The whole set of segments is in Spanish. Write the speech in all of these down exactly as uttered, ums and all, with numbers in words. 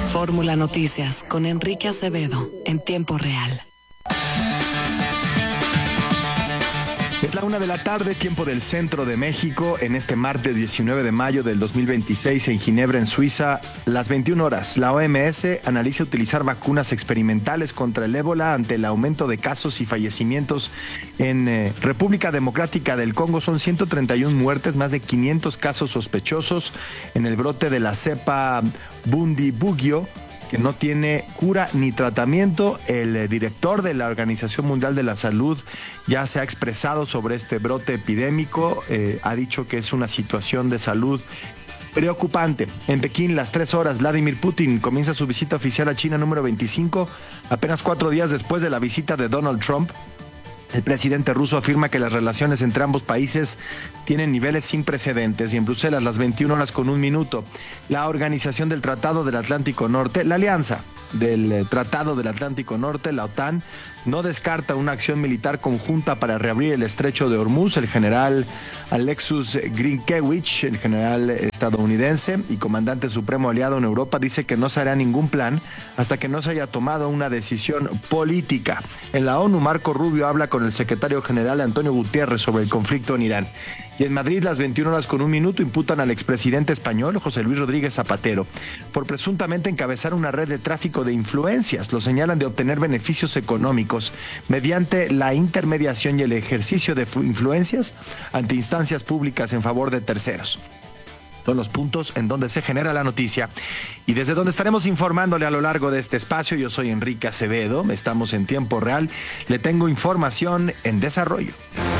Fórmula Noticias con Enrique Acevedo en tiempo real. Es la una de la tarde, tiempo del centro de México, en este martes diecinueve de mayo del dos mil veintiséis en Ginebra, en Suiza. Las veintiuna horas, la O M S analiza utilizar vacunas experimentales contra el ébola ante el aumento de casos y fallecimientos en eh, República Democrática del Congo. Son ciento treinta y una muertes, más de quinientos casos sospechosos en el brote de la cepa Bundibugyo, que no tiene cura ni tratamiento. El eh, director de la Organización Mundial de la Salud ya se ha expresado sobre este brote epidémico, eh, ha dicho que es una situación de salud preocupante. En Pekín, las tres horas, Vladimir Putin comienza su visita oficial a China número veinticinco, apenas cuatro días después de la visita de Donald Trump. El presidente ruso afirma que las relaciones entre ambos países tienen niveles sin precedentes. Y en Bruselas, las veintiuna horas con un minuto, la Organización del Tratado del Atlántico Norte, la Alianza del Tratado del Atlántico Norte, la OTAN, no descarta una acción militar conjunta para reabrir el estrecho de Hormuz. El general Alexus Grinkewich, el general estadounidense y comandante supremo aliado en Europa, dice que no se hará ningún plan hasta que no se haya tomado una decisión política. En la ONU, Marco Rubio habla con el secretario general Antonio Guterres sobre el conflicto en Irán. Y en Madrid, las veintiuna horas con un minuto, imputan al expresidente español José Luis Rodríguez Zapatero por presuntamente encabezar una red de tráfico de influencias. Lo señalan de obtener beneficios económicos mediante la intermediación y el ejercicio de influencias ante instancias públicas en favor de terceros. Son los puntos en donde se genera la noticia y desde donde estaremos informándole a lo largo de este espacio. Yo soy Enrique Acevedo, estamos en tiempo real, le tengo información en desarrollo.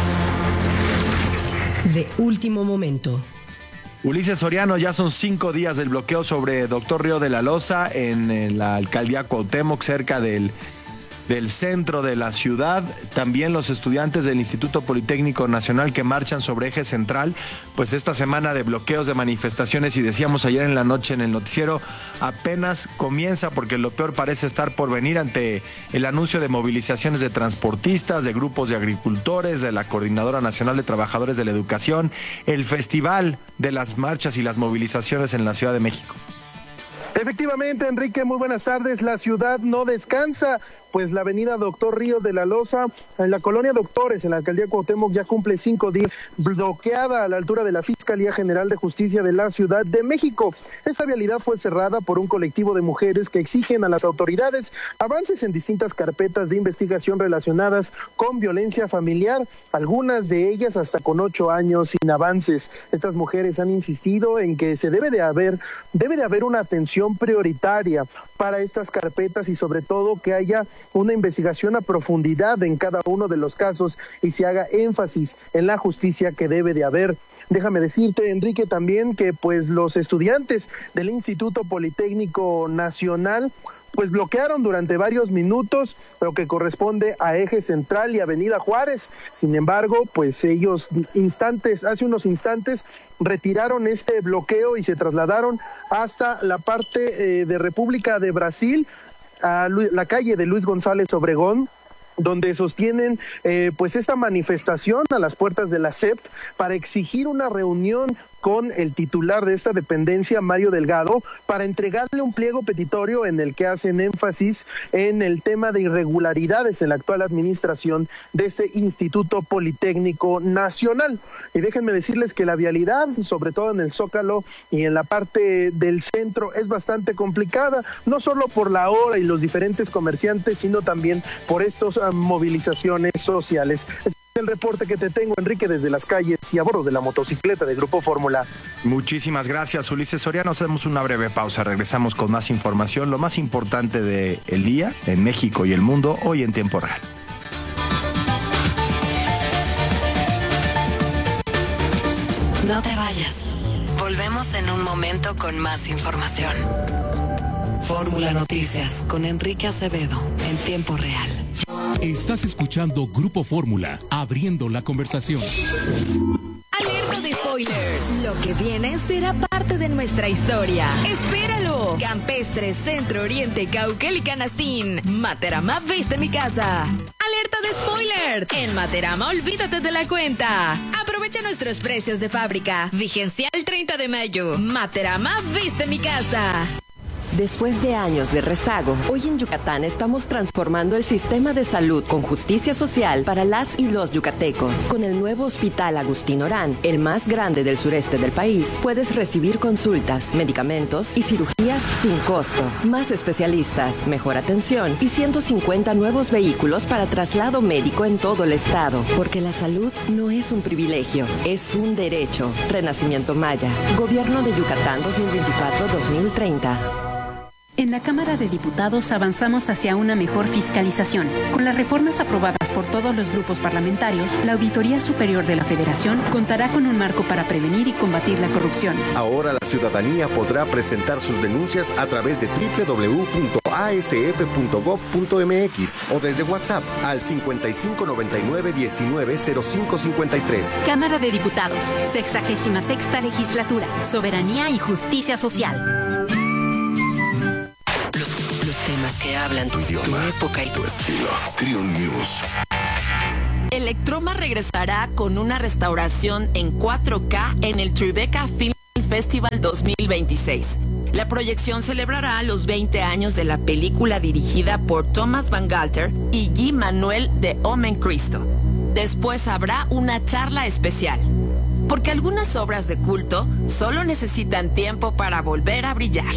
De último momento. Ulises Soriano, ya son cinco días del bloqueo sobre Doctor Río de la Loza en la alcaldía Cuauhtémoc, cerca del del centro de la ciudad. También los estudiantes del Instituto Politécnico Nacional que marchan sobre Eje Central, pues esta semana de bloqueos, de manifestaciones, y decíamos ayer en la noche en el noticiero, apenas comienza, porque lo peor parece estar por venir ante el anuncio de movilizaciones de transportistas, de grupos de agricultores, de la Coordinadora Nacional de Trabajadores de la Educación, el festival de las marchas y las movilizaciones en la Ciudad de México. Efectivamente, Enrique, muy buenas tardes. La ciudad no descansa, pues la avenida Doctor Río de la Loza, en la colonia Doctores, en la alcaldía Cuauhtémoc, ya cumple cinco días bloqueada a la altura de la Fiscalía General de Justicia de la Ciudad de México. Esta vialidad fue cerrada por un colectivo de mujeres que exigen a las autoridades avances en distintas carpetas de investigación relacionadas con violencia familiar, algunas de ellas hasta con ocho años sin avances. Estas mujeres han insistido en que se debe de haber, debe de haber una atención prioritaria para estas carpetas y sobre todo que haya una investigación a profundidad en cada uno de los casos y se haga énfasis en la justicia que debe de haber. Déjame decirte, Enrique, también que pues los estudiantes del Instituto Politécnico Nacional pues bloquearon durante varios minutos lo que corresponde a Eje Central y Avenida Juárez. Sin embargo, pues ellos instantes, hace unos instantes retiraron este bloqueo y se trasladaron hasta la parte eh, de República de Brasil, a la calle de Luis González Obregón, donde sostienen eh, pues esta manifestación a las puertas de la S E P para exigir una reunión con el titular de esta dependencia, Mario Delgado, para entregarle un pliego petitorio en el que hacen énfasis en el tema de irregularidades en la actual administración de este Instituto Politécnico Nacional. Y déjenme decirles que la vialidad, sobre todo en el Zócalo y en la parte del centro, es bastante complicada, no solo por la hora y los diferentes comerciantes, sino también por estas uh, movilizaciones sociales. El reporte que te tengo, Enrique, desde las calles y a bordo de la motocicleta de Grupo Fórmula. Muchísimas gracias, Ulises Soriano. Hacemos una breve pausa, regresamos con más información, lo más importante del día en México y el mundo, hoy en tiempo real. No te vayas, volvemos en un momento con más información. Fórmula Noticias con Enrique Acevedo en tiempo real. Estás escuchando Grupo Fórmula, abriendo la conversación. Alerta de spoiler. Lo que viene será parte de nuestra historia. ¡Espéralo! Campestre, Centro Oriente, Cauquel y Canastín. Materama, viste mi casa. Alerta de spoiler. En Materama, olvídate de la cuenta. Aprovecha nuestros precios de fábrica. Vigencia el treinta de mayo. Materama, viste mi casa. Después de años de rezago, hoy en Yucatán estamos transformando el sistema de salud con justicia social para las y los yucatecos. Con el nuevo Hospital Agustín Orán, el más grande del sureste del país, puedes recibir consultas, medicamentos y cirugías sin costo. Más especialistas, mejor atención y ciento cincuenta nuevos vehículos para traslado médico en todo el estado. Porque la salud no es un privilegio, es un derecho. Renacimiento Maya, Gobierno de Yucatán dos mil veinticuatro a dos mil treinta. En la Cámara de Diputados avanzamos hacia una mejor fiscalización. Con las reformas aprobadas por todos los grupos parlamentarios, la Auditoría Superior de la Federación contará con un marco para prevenir y combatir la corrupción. Ahora la ciudadanía podrá presentar sus denuncias a través de doble u doble u doble u punto a s f punto gob punto m x o desde WhatsApp al cincuenta y cinco noventa y nueve diecinueve cero cinco cincuenta y tres. Cámara de Diputados, sexagésima sexta legislatura, soberanía y justicia social. Temas que hablan tu idioma, tu época y tu estilo. Trio News. Electroma regresará con una restauración en cuatro K en el Tribeca Film Festival dos mil veintiséis. La proyección celebrará los veinte años de la película dirigida por Thomas Van Galter y Guy Manuel de Omen Cristo. Después habrá una charla especial, porque algunas obras de culto solo necesitan tiempo para volver a brillar.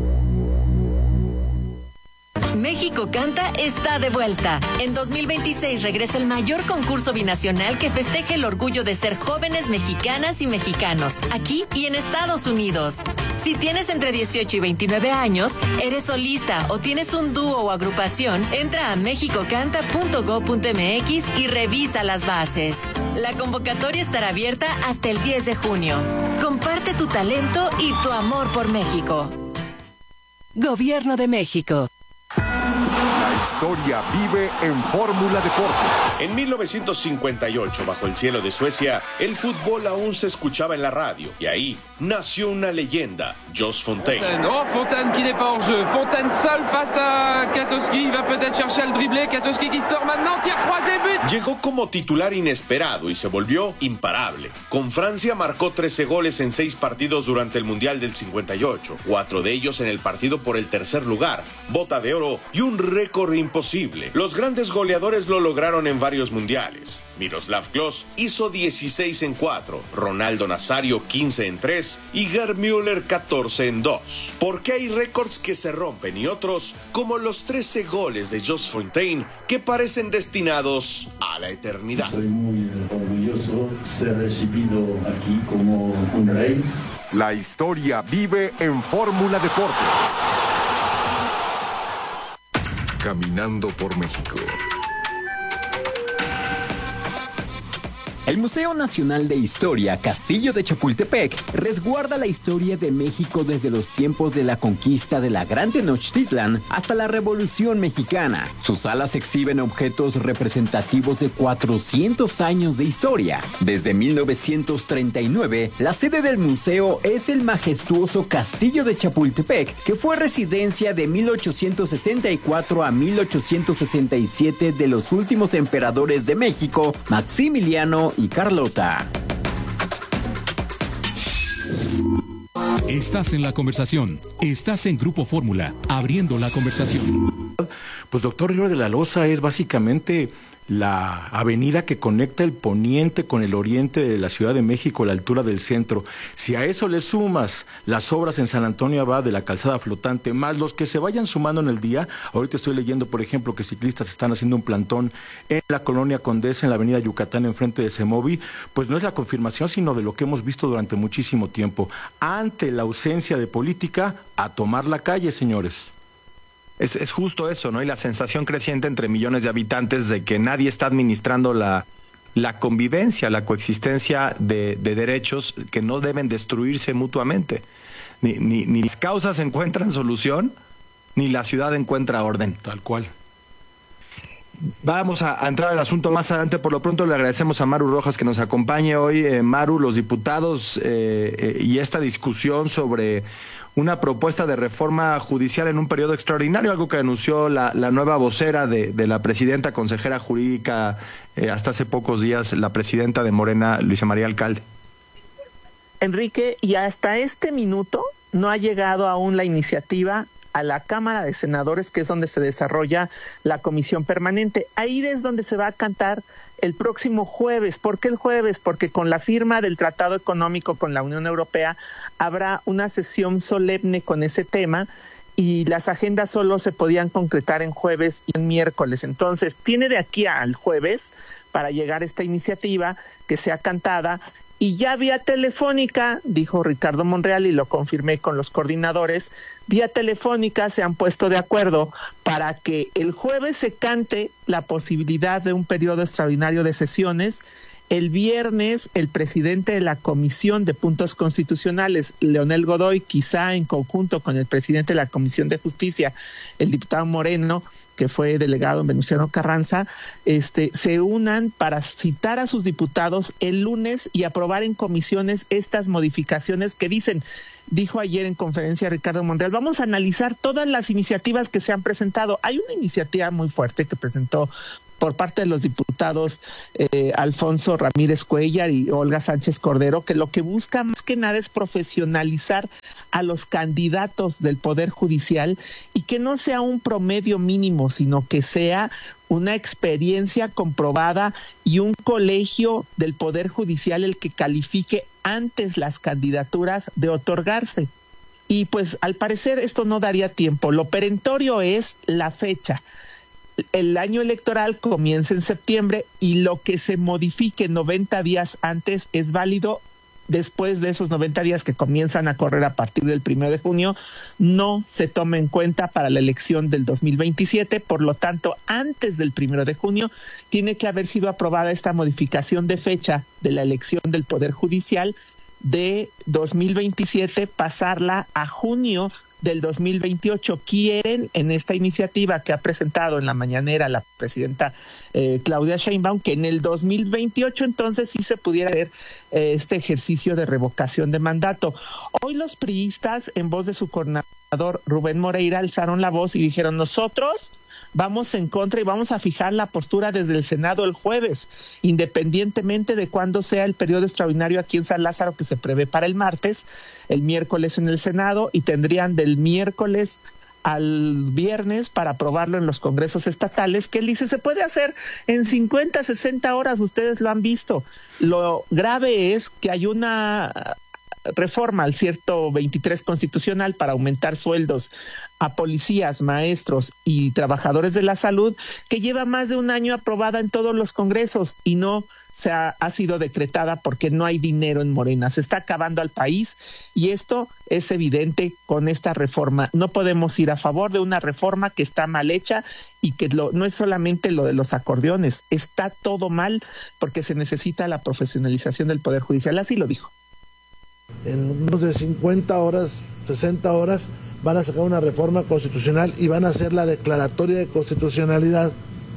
México Canta está de vuelta. En dos mil veintiséis regresa el mayor concurso binacional que festeja el orgullo de ser jóvenes mexicanas y mexicanos, aquí y en Estados Unidos. Si tienes entre dieciocho y veintinueve años, eres solista o tienes un dúo o agrupación, entra a mexico canta punto gob punto m x y revisa las bases. La convocatoria estará abierta hasta el diez de junio. Comparte tu talento y tu amor por México. Gobierno de México. La historia vive en Fórmula Deportes. En mil novecientos cincuenta y ocho, bajo el cielo de Suecia, el fútbol aún se escuchaba en la radio. Y ahí nació una leyenda, Jos Fontaine. Oh, Fontaine qui n'est pas en jeu. Fontaine seul face à Katowski. Il va peut-être chercher el dribbler. Katowski qui sort maintenant. Tire croisé, but. Llegó como titular inesperado y se volvió imparable. Con Francia marcó trece goles en seis partidos durante el Mundial del cincuenta y ocho. Cuatro de ellos en el partido por el tercer lugar, bota de oro y un récord imposible. Los grandes goleadores lo lograron en varios mundiales. Miroslav Klose hizo dieciséis en cuatro, Ronaldo Nazario quince en tres y Gerd Müller catorce en dos. Porque hay récords que se rompen y otros, como los trece goles de Jos Fontaine, que parecen destinados a la eternidad. Soy muy orgulloso ser recibido aquí como un rey. La historia vive en Fórmula Deportes. Caminando por México. El Museo Nacional de Historia Castillo de Chapultepec resguarda la historia de México desde los tiempos de la conquista de la Gran Tenochtitlan hasta la Revolución Mexicana. Sus salas exhiben objetos representativos de cuatrocientos años de historia. Desde mil novecientos treinta y nueve, la sede del museo es el majestuoso Castillo de Chapultepec, que fue residencia de mil ochocientos sesenta y cuatro a mil ochocientos sesenta y siete de los últimos emperadores de México, Maximiliano y Carlota. Estás en la conversación. Estás en Grupo Fórmula, abriendo la conversación. Pues doctor Río de la Loza es básicamente la avenida que conecta el poniente con el oriente de la Ciudad de México a la altura del centro. Si a eso le sumas las obras en San Antonio Abad de la calzada flotante, más los que se vayan sumando en el día, ahorita estoy leyendo, por ejemplo, que ciclistas están haciendo un plantón en la Colonia Condesa, en la avenida Yucatán, enfrente de Semovi, pues no es la confirmación, sino de lo que hemos visto durante muchísimo tiempo. Ante la ausencia de política, a tomar la calle, señores. Es, es justo eso, ¿no? Y la sensación creciente entre millones de habitantes de que nadie está administrando la, la convivencia, la coexistencia de, de derechos que no deben destruirse mutuamente. Ni, ni, ni las causas encuentran solución, ni la ciudad encuentra orden. Tal cual. Vamos a, a entrar al asunto más adelante. Por lo pronto le agradecemos a Maru Rojas que nos acompañe hoy. Eh, Maru, los diputados eh, eh, y esta discusión sobre una propuesta de reforma judicial en un periodo extraordinario, algo que anunció la, la nueva vocera de, de la presidenta consejera jurídica eh, hasta hace pocos días, la presidenta de Morena, Luisa María Alcalde. Enrique, y hasta este minuto no ha llegado aún la iniciativa a la Cámara de Senadores, que es donde se desarrolla la comisión permanente. Ahí es donde se va a cantar el próximo jueves. ¿Por qué el jueves? Porque con la firma del Tratado Económico con la Unión Europea habrá una sesión solemne con ese tema y las agendas solo se podían concretar en jueves y en miércoles. Entonces, tiene de aquí al jueves para llegar esta iniciativa que sea cantada. Y ya vía telefónica, dijo Ricardo Monreal, y lo confirmé con los coordinadores, vía telefónica se han puesto de acuerdo para que el jueves se cante la posibilidad de un periodo extraordinario de sesiones. El viernes, el presidente de la Comisión de Puntos Constitucionales, Leonel Godoy, quizá en conjunto con el presidente de la Comisión de Justicia, el diputado Moreno, que fue delegado en Venustiano Carranza, este, se unan para citar a sus diputados el lunes y aprobar en comisiones estas modificaciones que dicen, dijo ayer en conferencia Ricardo Monreal, vamos a analizar todas las iniciativas que se han presentado. Hay una iniciativa muy fuerte que presentó por parte de los diputados eh, Alfonso Ramírez Cuellar y Olga Sánchez Cordero, que lo que busca más que nada es profesionalizar a los candidatos del Poder Judicial y que no sea un promedio mínimo, sino que sea una experiencia comprobada y un colegio del Poder Judicial el que califique antes las candidaturas de otorgarse. Y pues al parecer esto no daría tiempo. Lo perentorio es la fecha. El año electoral comienza en septiembre y lo que se modifique noventa días antes es válido. Después de esos noventa días que comienzan a correr a partir del primero de junio, no se toma en cuenta para la elección del dos mil veintisiete. Por lo tanto, antes del primero de junio tiene que haber sido aprobada esta modificación de fecha de la elección del Poder Judicial de dos mil veintisiete, pasarla a junio del dos mil veintiocho. Quieren, en esta iniciativa que ha presentado en la mañanera la presidenta eh, Claudia Sheinbaum, que en el dos mil veintiocho entonces sí se pudiera hacer eh, este ejercicio de revocación de mandato. Hoy los priistas, en voz de su coordinador Rubén Moreira, alzaron la voz y dijeron, nosotros vamos en contra y vamos a fijar la postura desde el Senado el jueves, independientemente de cuándo sea el periodo extraordinario aquí en San Lázaro, que se prevé para el martes, el miércoles en el Senado, y tendrían del miércoles al viernes para aprobarlo en los congresos estatales, que él dice se puede hacer en cincuenta, sesenta horas, ustedes lo han visto. Lo grave es que hay una reforma al ciento veintitrés constitucional para aumentar sueldos a policías, maestros y trabajadores de la salud, que lleva más de un año aprobada en todos los congresos y no se ha, ha sido decretada porque no hay dinero en Morena. Se está acabando al país y esto es evidente con esta reforma. No podemos ir a favor de una reforma que está mal hecha y que lo, no es solamente lo de los acordeones, está todo mal porque se necesita la profesionalización del Poder Judicial. Así lo dijo. En menos de cincuenta horas, sesenta horas, van a sacar una reforma constitucional y van a hacer la declaratoria de constitucionalidad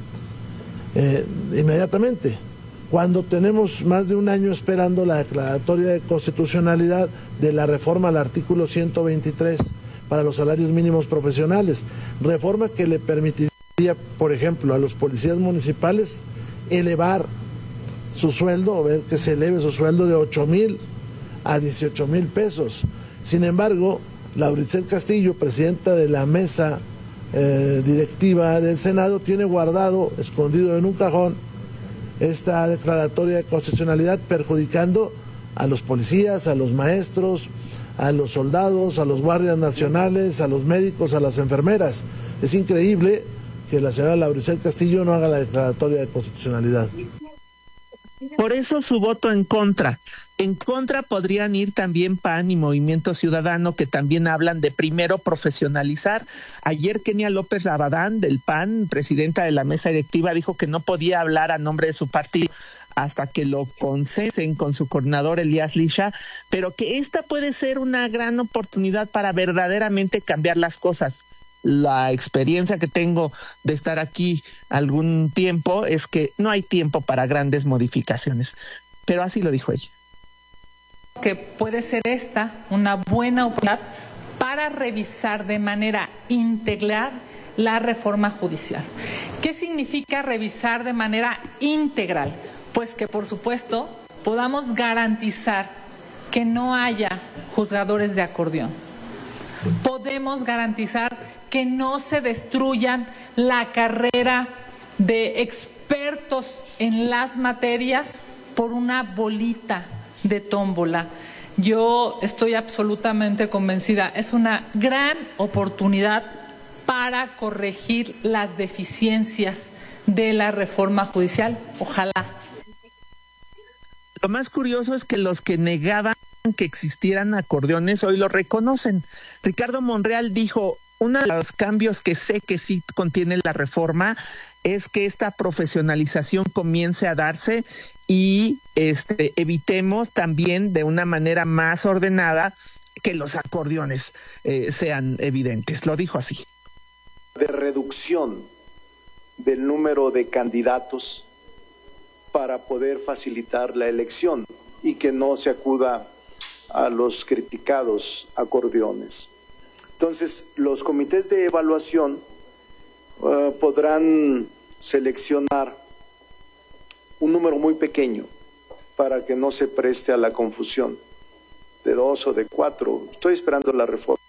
eh, inmediatamente. Cuando tenemos más de un año esperando la declaratoria de constitucionalidad de la reforma al artículo ciento veintitrés para los salarios mínimos profesionales, reforma que le permitiría, por ejemplo, a los policías municipales elevar su sueldo, o ver que se eleve su sueldo de ocho mil a dieciocho mil pesos. Sin embargo, Lauricel Castillo, presidenta de la mesa eh, directiva del Senado, tiene guardado, escondido en un cajón, esta declaratoria de constitucionalidad, perjudicando a los policías, a los maestros, a los soldados, a los guardias nacionales, a los médicos, a las enfermeras. Es increíble que la señora Lauricel Castillo no haga la declaratoria de constitucionalidad. Por eso su voto en contra. En contra podrían ir también P A N y Movimiento Ciudadano, que también hablan de primero profesionalizar. Ayer Kenia López Rabadán, del P A N, presidenta de la mesa directiva, dijo que no podía hablar a nombre de su partido hasta que lo consensen con su coordinador Elías Lisha, pero que esta puede ser una gran oportunidad para verdaderamente cambiar las cosas. La experiencia que tengo de estar aquí algún tiempo es que no hay tiempo para grandes modificaciones, pero así lo dijo ella. Que puede ser esta una buena oportunidad para revisar de manera integral la reforma judicial. ¿Qué significa revisar de manera integral? Pues que, por supuesto, podamos garantizar que no haya juzgadores de acordeón. podemos garantizar que no se destruyan la carrera de expertos en las materias por una bolita de tómbola. Yo estoy absolutamente convencida, es una gran oportunidad para corregir las deficiencias de la reforma judicial. Ojalá. Lo más curioso es que los que negaban que existieran acordeones hoy lo reconocen. Ricardo Monreal dijo, uno de los cambios que sé que sí contiene la reforma es que esta profesionalización comience a darse y este, evitemos también de una manera más ordenada que los acordeones eh, sean evidentes. Lo dijo así. De reducción del número de candidatos para poder facilitar la elección y que no se acuda a los criticados acordeones. Entonces, los comités de evaluación uh, podrán seleccionar un número muy pequeño para que no se preste a la confusión de dos o de cuatro. Estoy esperando la reforma.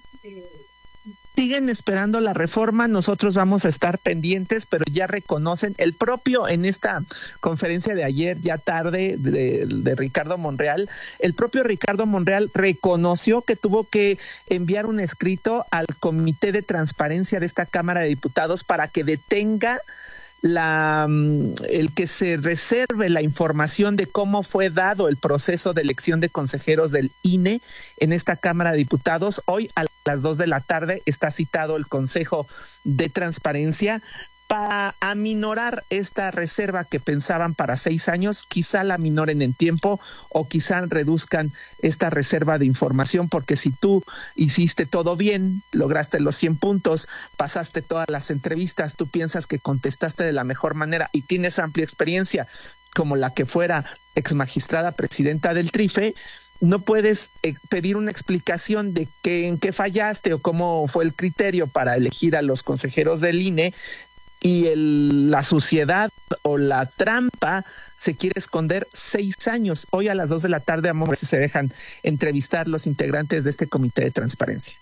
Siguen esperando la reforma, nosotros vamos a estar pendientes, pero ya reconocen, el propio en esta conferencia de ayer, ya tarde, de, de Ricardo Monreal, el propio Ricardo Monreal reconoció que tuvo que enviar un escrito al Comité de Transparencia de esta Cámara de Diputados para que detenga la el que se reserve la información de cómo fue dado el proceso de elección de consejeros del I N E en esta Cámara de Diputados. Hoy a las dos de la tarde está citado el Consejo de Transparencia para aminorar esta reserva que pensaban para seis años, quizá la aminoren en tiempo o quizá reduzcan esta reserva de información, porque si tú hiciste todo bien, lograste los cien puntos, pasaste todas las entrevistas, tú piensas que contestaste de la mejor manera y tienes amplia experiencia, como la que fuera ex magistrada presidenta del TRIFE, no puedes eh, pedir una explicación de qué, en qué fallaste o cómo fue el criterio para elegir a los consejeros del I N E, y el, la suciedad o la trampa se quiere esconder seis años. Hoy a las dos de la tarde vamos a ver si se dejan entrevistar los integrantes de este comité de transparencia.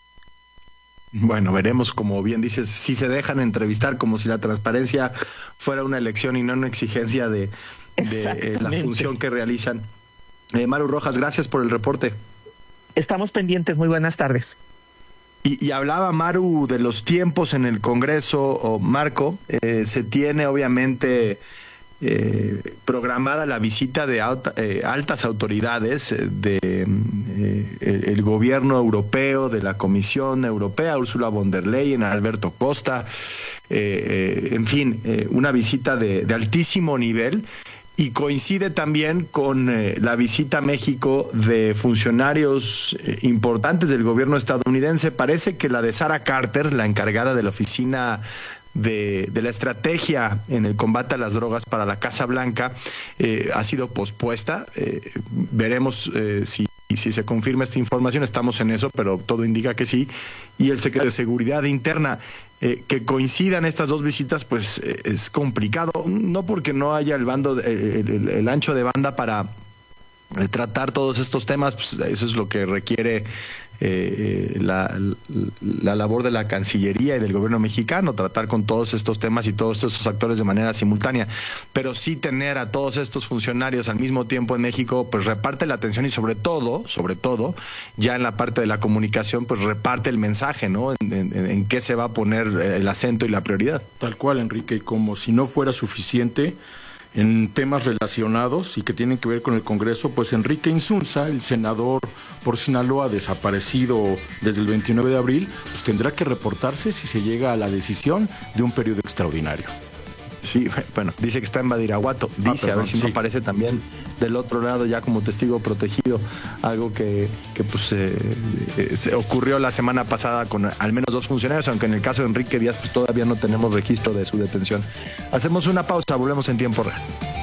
Bueno, veremos, como bien dices, si se dejan entrevistar, como si la transparencia fuera una elección y no una exigencia de, de eh, la función que realizan. Eh, Maru Rojas, gracias por el reporte. Estamos pendientes, muy buenas tardes. Y, y hablaba Maru de los tiempos en el Congreso, o Marco, eh, se tiene obviamente eh, programada la visita de alta, eh, altas autoridades de eh, el, el gobierno europeo, de la Comisión Europea, Ursula von der Leyen, Alberto Costa, eh, eh, en fin, eh, una visita de, de altísimo nivel. Y coincide también con eh, la visita a México de funcionarios eh, importantes del gobierno estadounidense. Parece que la de Sarah Carter, la encargada de la oficina de, de la estrategia en el combate a las drogas para la Casa Blanca, eh, ha sido pospuesta. Eh, veremos eh, si, si se confirma esta información. Estamos en eso, pero todo indica que sí. Y el secretario de Seguridad Interna. Eh, que coincidan estas dos visitas, pues eh, es complicado, no porque no haya el bando, eh, el, el, el ancho de banda para eh, tratar todos estos temas, pues eso es lo que requiere eh, la, la labor de la Cancillería y del gobierno mexicano, tratar con todos estos temas y todos estos actores de manera simultánea, pero sí tener a todos estos funcionarios al mismo tiempo en México, pues reparte la atención y sobre todo, sobre todo, ya en la parte de la comunicación, pues reparte el mensaje, ¿no? En, en, en qué se va a poner el acento y la prioridad. Tal cual, Enrique, y como si no fuera suficiente, en temas relacionados y que tienen que ver con el Congreso, pues Enrique Insunza, el senador por Sinaloa, desaparecido desde el veintinueve de abril, pues tendrá que reportarse si se llega a la decisión de un periodo extraordinario. Sí, bueno, dice que está en Badiraguato, dice, ah, perdón, a ver si sí. no aparece también del otro lado ya como testigo protegido, algo que, que pues eh, eh, se ocurrió la semana pasada con al menos dos funcionarios, aunque en el caso de Enrique Díaz pues todavía no tenemos registro de su detención. Hacemos una pausa, volvemos en tiempo real.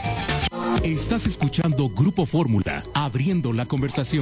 Estás escuchando Grupo Fórmula, abriendo la conversación.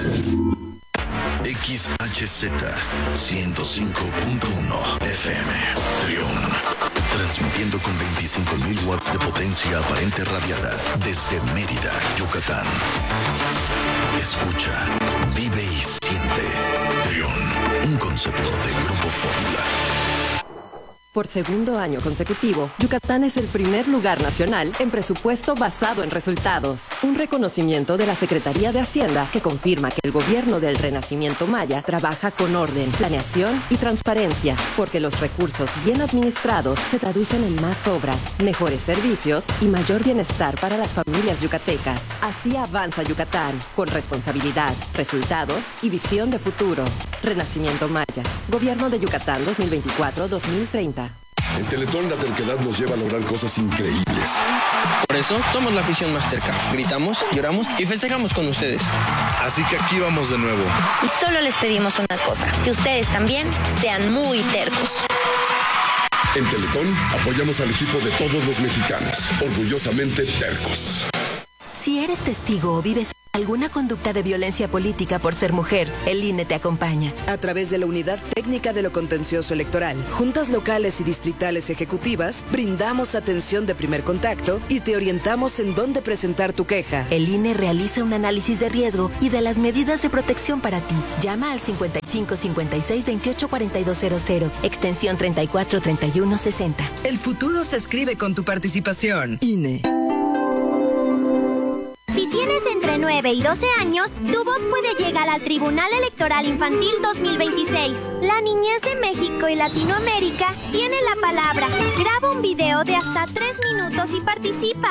X H Z ciento cinco punto uno F M, Trión. Transmitiendo con veinticinco mil watts de potencia aparente radiada desde Mérida, Yucatán. Escucha, vive y siente. Trión, un concepto de Grupo Fórmula. Por segundo año consecutivo, Yucatán es el primer lugar nacional en presupuesto basado en resultados. Un reconocimiento de la Secretaría de Hacienda que confirma que el gobierno del Renacimiento Maya trabaja con orden, planeación y transparencia, porque los recursos bien administrados se traducen en más obras, mejores servicios y mayor bienestar para las familias yucatecas. Así avanza Yucatán, con responsabilidad, resultados y visión de futuro. Renacimiento Maya, Gobierno de Yucatán dos mil veinticuatro a dos mil treinta. En Teletón la terquedad nos lleva a lograr cosas increíbles. Por eso somos la afición más terca. Gritamos, lloramos y festejamos con ustedes. Así que aquí vamos de nuevo. Y solo les pedimos una cosa, que ustedes también sean muy tercos. En Teletón apoyamos al equipo de todos los mexicanos, orgullosamente tercos. Si eres testigo o vives alguna conducta de violencia política por ser mujer, el I N E te acompaña. A través de la Unidad Técnica de lo Contencioso Electoral, juntas locales y distritales ejecutivas, brindamos atención de primer contacto y te orientamos en dónde presentar tu queja. El I N E realiza un análisis de riesgo y de las medidas de protección para ti. Llama al cincuenta y cinco cincuenta y seis veintiocho cuarenta y dos cero cero, extensión treinta y cuatro treinta y uno sesenta. El futuro se escribe con tu participación. I N E. Si tienes entre nueve y doce años, tu voz puede llegar al Tribunal Electoral Infantil dos mil veintiséis. La niñez de México y Latinoamérica tiene la palabra. Graba un video de hasta tres minutos y participa.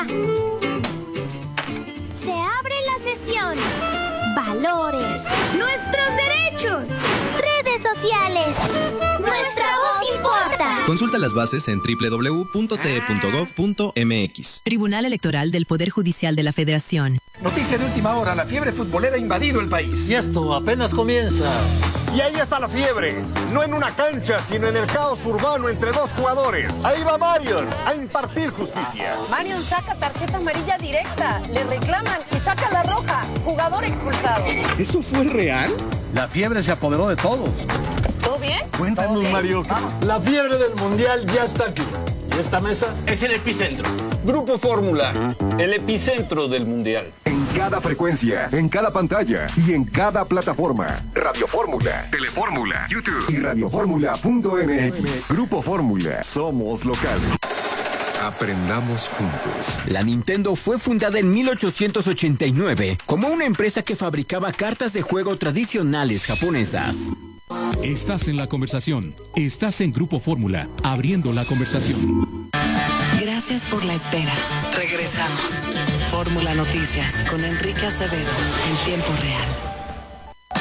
Se abre la sesión. Valores. Nuestros derechos. Redes sociales. Nuestra voz importa. Consulta las bases en doble u doble u doble u punto t e punto gov punto m x. Tribunal Electoral del Poder Judicial de la Federación. Noticia de última hora, la fiebre futbolera ha invadido el país. Y esto apenas comienza. Y ahí está la fiebre, no en una cancha, sino en el caos urbano entre dos jugadores. Ahí va Marion a impartir justicia. Marion saca tarjeta amarilla directa, le reclaman y saca la roja. Jugador expulsado. ¿Eso fue real? La fiebre se apoderó de todos. ¿Todo bien? Cuéntanos, bien? Mario. Vamos. La fiebre del mundial ya está aquí. Y esta mesa es el epicentro. Grupo Fórmula, el epicentro del mundial. En cada frecuencia, en cada pantalla y en cada plataforma. Radio Fórmula, Telefórmula, YouTube y radioformula punto m x. Grupo Fórmula, somos locales. Aprendamos juntos. La Nintendo fue fundada en mil ochocientos ochenta y nueve como una empresa que fabricaba cartas de juego tradicionales japonesas. Estás en la conversación. Estás en Grupo Fórmula, abriendo la conversación. Gracias por la espera. Regresamos. Fórmula Noticias con Enrique Acevedo en tiempo real.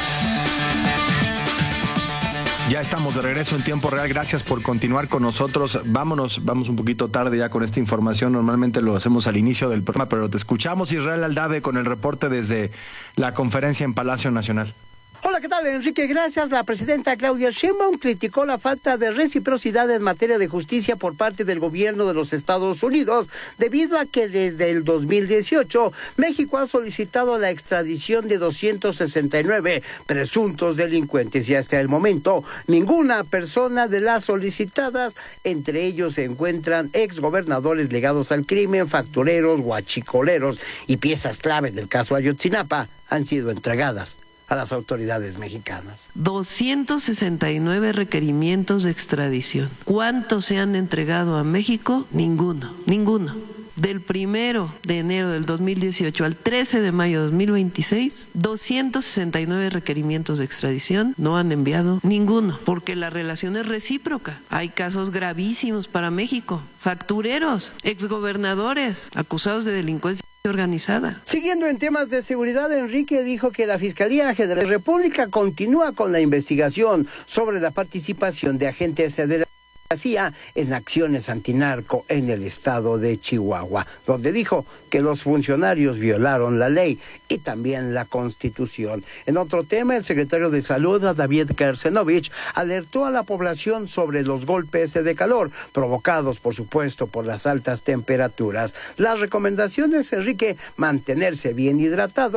Ya estamos de regreso en tiempo real. Gracias por continuar con nosotros. Vámonos, vamos un poquito tarde ya con esta información. Normalmente lo hacemos al inicio del programa, pero te escuchamos, Israel Aldave, con el reporte desde la conferencia en Palacio Nacional. Hola, ¿qué tal, Enrique? Gracias. La presidenta Claudia Sheinbaum criticó la falta de reciprocidad en materia de justicia por parte del gobierno de los Estados Unidos, debido a que desde el dos mil dieciocho México ha solicitado la extradición de doscientos sesenta y nueve presuntos delincuentes y hasta el momento ninguna persona de las solicitadas, entre ellos se encuentran exgobernadores ligados al crimen, factureros, guachicoleros y piezas clave del caso Ayotzinapa, han sido entregadas a las autoridades mexicanas. doscientos sesenta y nueve requerimientos de extradición. ¿Cuántos se han entregado a México? Ninguno, ninguno. Del primero de enero del dos mil dieciocho al trece de mayo de dos mil veintiséis, doscientos sesenta y nueve requerimientos de extradición, no han enviado ninguno, porque la relación es recíproca. Hay casos gravísimos para México, factureros, exgobernadores acusados de delincuencia organizada. Siguiendo en temas de seguridad, Enrique dijo que la Fiscalía General de la República continúa con la investigación sobre la participación de agentes de la C I A en acciones antinarco en el estado de Chihuahua, donde dijo que los funcionarios violaron la ley y también la Constitución. En otro tema, el secretario de Salud, David Kersenovich, alertó a la población sobre los golpes de calor provocados, por supuesto, por las altas temperaturas. Las recomendaciones, Enrique, mantenerse bien hidratado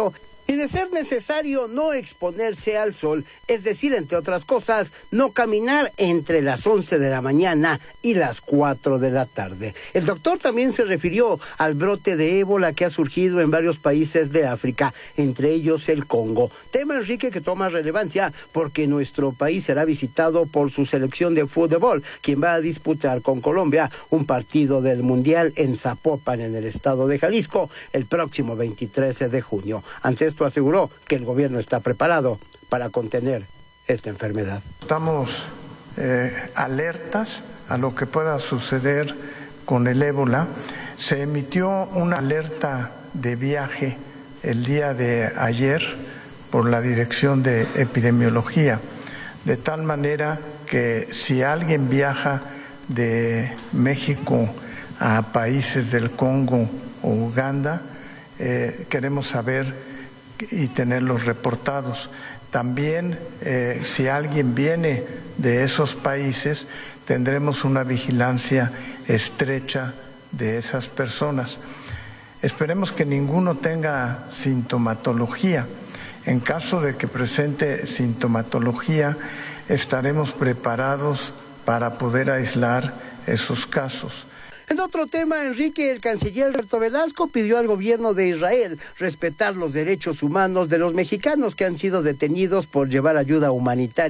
Y de ser necesario no exponerse al sol, es decir, entre otras cosas, no caminar entre las once de la mañana y las cuatro de la tarde. El doctor también se refirió al brote de ébola que ha surgido en varios países de África, entre ellos el Congo. Tema, Enrique, que toma relevancia porque nuestro país será visitado por su selección de fútbol, quien va a disputar con Colombia un partido del Mundial en Zapopan, en el estado de Jalisco, el próximo veintitrés de junio. Ante esto aseguró que el gobierno está preparado para contener esta enfermedad. Estamos eh, alertas a lo que pueda suceder con el ébola. Se emitió una alerta de viaje el día de ayer por la Dirección de Epidemiología, de tal manera que si alguien viaja de México a países del Congo o Uganda, eh, queremos saber y tenerlos reportados. También, eh, si alguien viene de esos países, tendremos una vigilancia estrecha de esas personas. Esperemos que ninguno tenga sintomatología. En caso de que presente sintomatología, estaremos preparados para poder aislar esos casos. En otro tema, Enrique, el canciller Roberto Velasco pidió al gobierno de Israel respetar los derechos humanos de los mexicanos que han sido detenidos por llevar ayuda humanitaria